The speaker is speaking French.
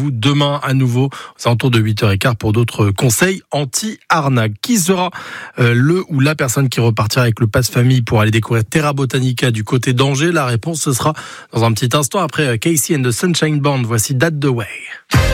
rendez-vous demain à nouveau aux alentours de 8h15 pour d'autres conseils anti-arnaque. Qui sera le ou la personne qui repartira avec le pass famille pour aller découvrir Terra Botanica du côté d'Angers? La réponse, ce sera dans un petit instant après Casey and the Sunshine Band. Voici That's the Way.